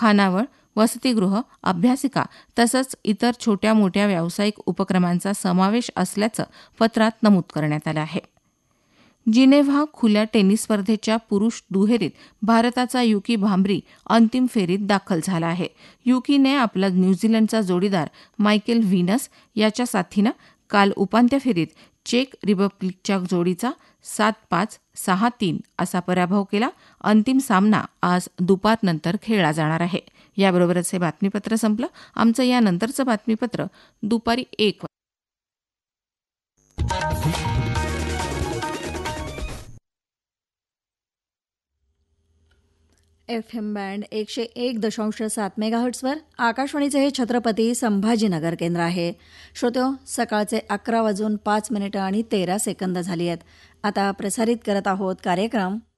खानावळ, वसतिगृह, अभ्यासिका तसंच इतर छोट्या मोठ्या व्यावसायिक उपक्रमांचा समावेश असल्याचं पत्रात नमूद करण्यात आलं आहे. जिनेव्हा खुल्या टेनिस स्पर्धेच्या पुरुष दुहेरीत भारताचा युकी भांब्री अंतिम फेरीत दाखल झाला आहे. युकीने आपला न्यूझीलंडचा जोडीदार मायकेल व्हीनस याच्या साथीनं काल उपांत्य फेरीत चेक रिपब्लिकच्या जोडीचा 7-5, 6-3 असा पराभव केला. अंतिम सामना आज दुपारनंतर खेळला जाणार आहे. याबरोबरच हे बातमीपत्र संपलं. आमचं यानंतरचं बातमीपत्र दुपारी 1 FM बँड 101.7 मेगाहर्ट्झवर आकाशवाणीचे हे छत्रपती संभाजीनगर केंद्र आहे. श्रोत्यो, सकाळचे 11:05 आणि 13 सेकंद झाली आहेत. आता प्रसारित करत आहोत कार्यक्रम